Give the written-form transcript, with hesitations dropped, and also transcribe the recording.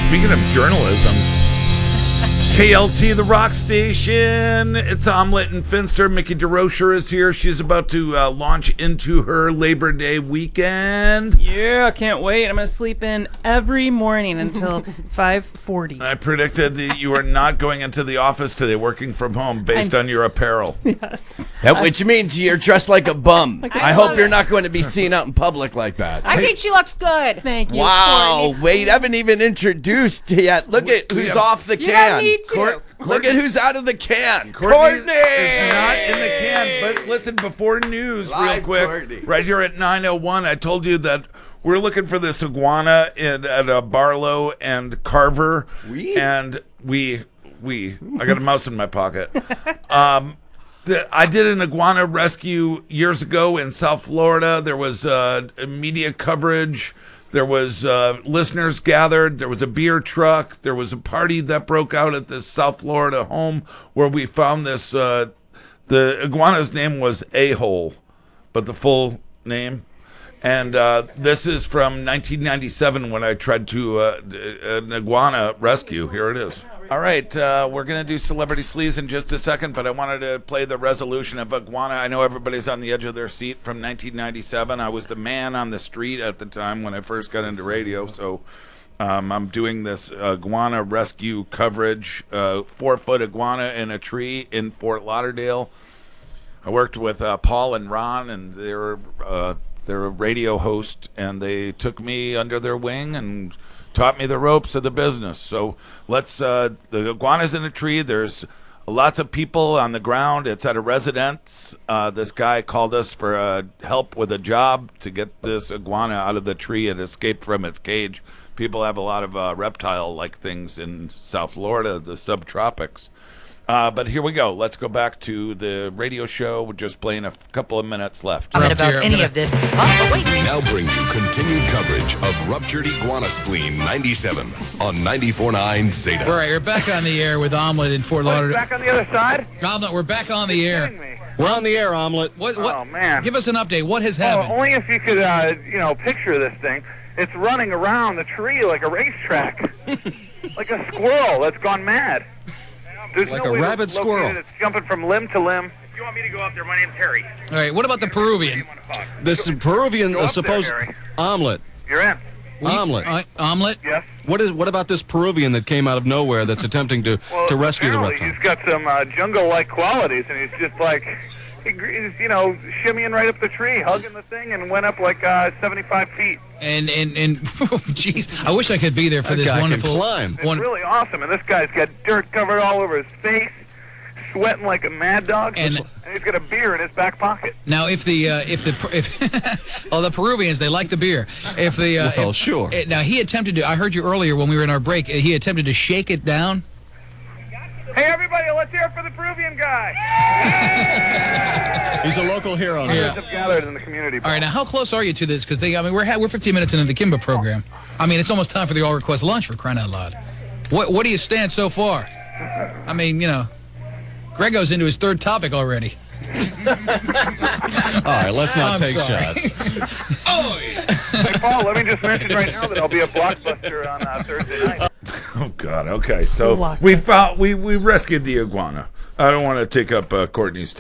Speaking of journalism, KLT, the rock station. It's Omelette and Finster. Mickey DeRocher is here. She's about to launch into her Labor Day weekend. Yeah, can't wait. I'm going to sleep in every morning until 5:40. I predicted that you are not going into the office today, working from home, based on your apparel. Yes. Which means you're dressed like a bum. I hope you're not going to be seen out in public like that. I think she looks good. Thank you. Wow, wait, I haven't even introduced yet. Look at who's off the You can. don't need to. Look at who's out of the can. Courtney is not in the can. But listen, before news, real Live quick, Courtney. right here at 9:01, I told you that we're looking for this iguana at Barlow and Carver, and we. I got a mouse in my pocket. I did an iguana rescue years ago in South Florida. There was media coverage. There was listeners gathered. There was a beer truck. There was a party that broke out at this South Florida home where we found this. The iguana's name was A-Hole, but the full name. And this is from 1997 when I tried to an iguana rescue. Here it is. All right, we're going to do Celebrity Sleaze in just a second, but I wanted to play the resolution of iguana. I know everybody's on the edge of their seat from 1997. I was the man on the street at the time when I first got into radio, so I'm doing this iguana rescue coverage, 4-foot iguana in a tree in Fort Lauderdale. I worked with Paul and Ron, and they're a radio host, and they took me under their wing and taught me the ropes of the business. So the iguana's in a tree. There's lots of people on the ground. It's at a residence. This guy called us for help with a job to get this iguana out of the tree. It escaped from its cage. People have a lot of reptile-like things in South Florida, the subtropics. But here we go. Let's go back to the radio show. We're just playing a couple of minutes left. About any of this. Now bring you continued coverage of Ruptured Iguana Spleen 97 on 94.9 Zeta. All right, we're back on the air with Omelette in Fort Lauderdale. Back on the other side? Omelette, we're back on the air. We're on the air, Omelette. What? Oh, man. Give us an update. What has happened? Only if you could, picture this thing. It's running around the tree like a racetrack. Like a squirrel that's gone mad. There's Like no a way to rabid locate squirrel. it. It's jumping from limb to limb. If you want me to go up there, my name's Harry. All right, what about the Peruvian? This Peruvian Go up supposed there, Harry. Omelette. You're in. Omelette. Omelette? Yes. What about this Peruvian that came out of nowhere that's attempting to rescue the apparently reptile? He's got some jungle-like qualities, and he's just like, he's, shimmying right up the tree, hugging the thing, and went up like 75 feet. And jeez, I wish I could be there for That this guy can wonderful. climb. It's really awesome, and this guy's got dirt covered all over his face, sweating like a mad dog, and he's got a beer in his back pocket. Now, if the Peruvians, they like the beer. If the sure. Now he attempted to. I heard you earlier when we were in our break. He attempted to shake it down. Hey, everybody, let's hear it for the Peruvian guy. He's a local hero. Hundreds have gathered in the community. All right, now how close are you to this? Because we're 15 minutes into the Kimba program. I mean, it's almost time for the all request lunch, for crying out loud. What do you stand so far? I mean, Grego's into his third topic already. All right, let's not take shots. Oh yeah. Hey, Paul, let me just mention right now that I'll be at Blockbuster on Thursday night. Oh God. Okay. So we rescued the iguana. I don't want to take up Courtney's